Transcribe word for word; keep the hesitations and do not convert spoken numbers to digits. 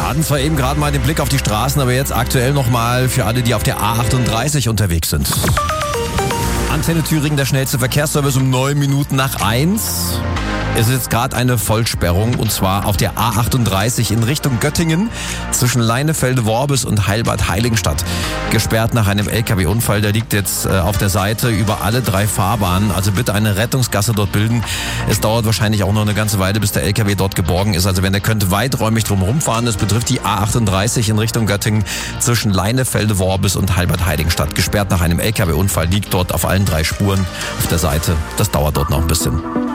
Wir hatten zwar eben gerade mal den Blick auf die Straßen, aber jetzt aktuell nochmal für alle, die auf der A achtunddreißig unterwegs sind. Antenne Thüringen, der schnellste Verkehrsservice um neun Minuten nach eins. Es ist jetzt gerade eine Vollsperrung und zwar auf der A achtunddreißig in Richtung Göttingen zwischen Leinefelde-Worbis und Heilbad-Heiligenstadt. Gesperrt nach einem L K W-Unfall. Der liegt jetzt äh, auf der Seite über alle drei Fahrbahnen. Also bitte eine Rettungsgasse dort bilden. Es dauert wahrscheinlich auch noch eine ganze Weile, bis der L K W dort geborgen ist. Also wenn der könnte weiträumig drumherum fahren. Das betrifft die A achtunddreißig in Richtung Göttingen zwischen Leinefelde-Worbis und Heilbad-Heiligenstadt. Gesperrt nach einem L K W-Unfall, liegt dort auf allen drei Spuren auf der Seite. Das dauert dort noch ein bisschen.